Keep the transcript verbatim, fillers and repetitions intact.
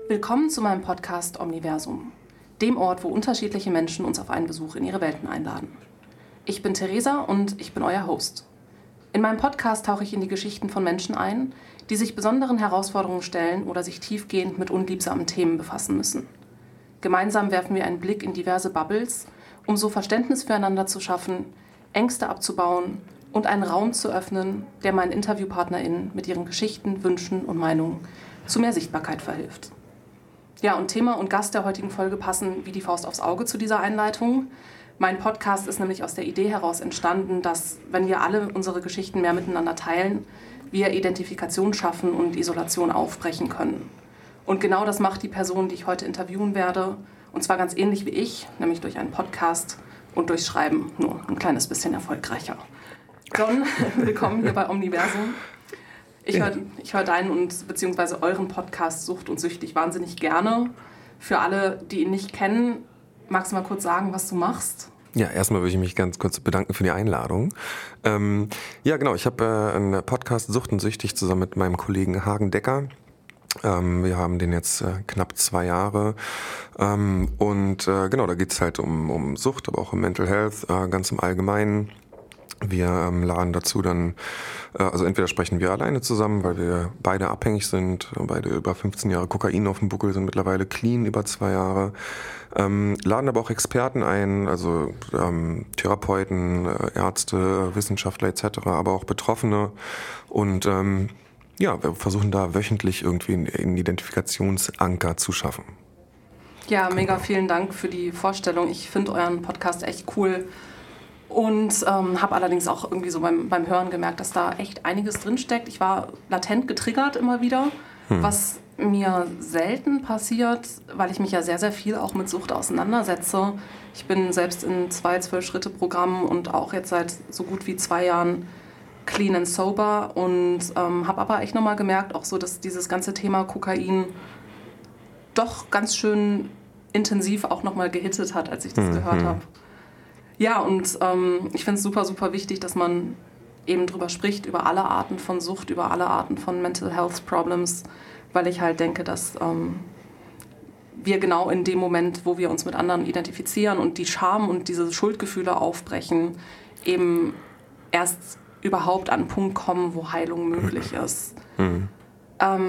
Willkommen zu meinem Podcast Omniversum, dem Ort, wo unterschiedliche Menschen uns auf einen Besuch in ihre Welten einladen. Ich bin Theresa und ich bin euer Host. In meinem Podcast tauche ich in die Geschichten von Menschen ein, die sich besonderen Herausforderungen stellen oder sich tiefgehend mit unliebsamen Themen befassen müssen. Gemeinsam werfen wir einen Blick in diverse Bubbles, um so Verständnis füreinander zu schaffen, Ängste abzubauen und einen Raum zu öffnen, der meinen InterviewpartnerInnen mit ihren Geschichten, Wünschen und Meinungen zu mehr Sichtbarkeit verhilft. Ja, und Thema und Gast der heutigen Folge passen wie die Faust aufs Auge zu dieser Einleitung. Mein Podcast ist nämlich aus der Idee heraus entstanden, dass, wenn wir alle unsere Geschichten mehr miteinander teilen, wir Identifikation schaffen und Isolation aufbrechen können. Und genau das macht die Person, die ich heute interviewen werde, und zwar ganz ähnlich wie ich, nämlich durch einen Podcast und durchs Schreiben, nur ein kleines bisschen erfolgreicher. John, willkommen hier bei Omniversum. Ich höre ich hör deinen und beziehungsweise euren Podcast Sucht und Süchtig wahnsinnig gerne. Für alle, die ihn nicht kennen, magst du mal kurz sagen, was du machst? Ja, erstmal würde ich mich ganz kurz bedanken für die Einladung. Ähm, ja, genau, ich habe äh, einen Podcast Sucht und Süchtig zusammen mit meinem Kollegen Hagen Decker. Ähm, wir haben den jetzt äh, knapp zwei Jahre ähm, und äh, genau, da geht es halt um, um Sucht, aber auch um Mental Health, äh, ganz im Allgemeinen. Wir ähm, laden dazu dann, äh, also entweder sprechen wir alleine zusammen, weil wir beide abhängig sind, beide über fünfzehn Jahre Kokain auf dem Buckel, sind mittlerweile clean über zwei Jahre, ähm, laden aber auch Experten ein, also ähm, Therapeuten, äh, Ärzte, Wissenschaftler et cetera, aber auch Betroffene und ähm, ja, wir versuchen da wöchentlich irgendwie einen Identifikationsanker zu schaffen. Ja, mega vielen Dank für die Vorstellung. Ich finde euren Podcast echt cool. Und ähm, habe allerdings auch irgendwie so beim, beim Hören gemerkt, dass da echt einiges drinsteckt. Ich war latent getriggert immer wieder, hm. was mir selten passiert, weil ich mich ja sehr, sehr viel auch mit Sucht auseinandersetze. Ich bin selbst in zwei Zwölf-Schritte-Programmen und auch jetzt seit so gut wie zwei Jahren clean and sober und ähm, habe aber echt nochmal gemerkt, auch so, dass dieses ganze Thema Kokain doch ganz schön intensiv auch nochmal gehittet hat, als ich das hm. gehört habe. Ja, und ähm, ich finde es super, super wichtig, dass man eben drüber spricht, über alle Arten von Sucht, über alle Arten von Mental Health Problems, weil ich halt denke, dass ähm, wir genau in dem Moment, wo wir uns mit anderen identifizieren und die Scham und diese Schuldgefühle aufbrechen, eben erst überhaupt an einen Punkt kommen, wo Heilung möglich ist. Mhm. Ähm,